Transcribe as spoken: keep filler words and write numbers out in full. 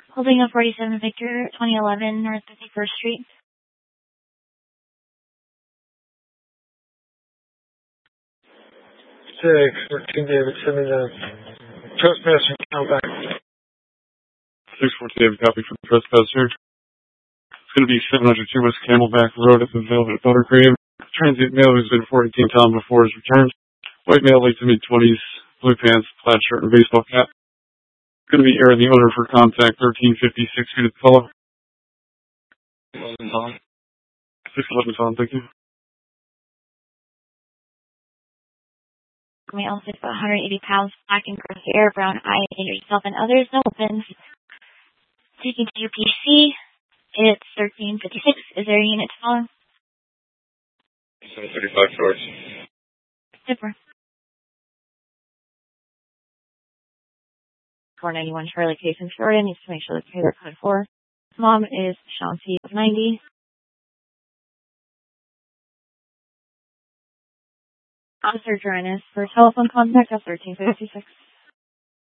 Holding a forty-seven Victor, twenty eleven North fifty-first Street. six fourteen David, send me the trespasser count back. six fourteen David, copy from the trespasser. It's going to be seven hundred two West Camelback Road at the Velvet Buttercream. Transient male who's been fourteen times before his return. White male, late to mid-twenties, blue pants, plaid shirt, and baseball cap. Going to be air in the odor for contact, thirteen fifty-six feet at the fellow. eleven Tom. six eleven Tom, thank you. Male, six one hundred eighty pounds, black and gross hair, brown eye, injure yourself and others, no weapons. Taking to U P C, it's thirteen fifty-six. Is there a unit to follow? seven thirty-five George. Super. four ninety-one Charlie Case in Florida needs to make sure the trailer code four. Mom is Sean C. of ninety. Officer join us for telephone contact of thirteen fifty-six.